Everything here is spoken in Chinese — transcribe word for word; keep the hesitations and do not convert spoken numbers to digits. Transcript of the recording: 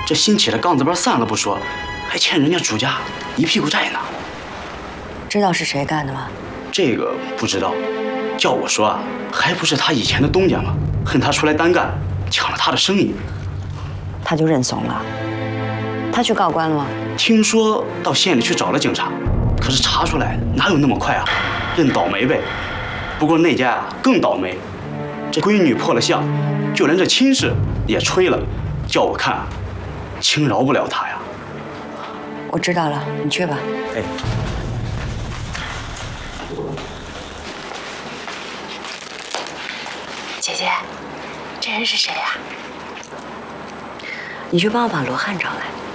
这新起的杠子班散了不说，还欠人家主家一屁股债呢。 知道是谁干的吗？ 这个不知道，叫我说啊，还不是他以前的东家吗？恨他出来单干，抢了他的生意， 他就认怂了。他去告官了吗？ 听说到县里去找了警察，可是查出来哪有那么快啊？认倒霉呗。不过那家啊更倒霉，这闺女破了相，就连这亲事也吹了，叫我看，轻饶不了他呀。 我知道了，你去吧。 哎。 姐姐，这人是谁呀？ 你去帮我把罗汉找来。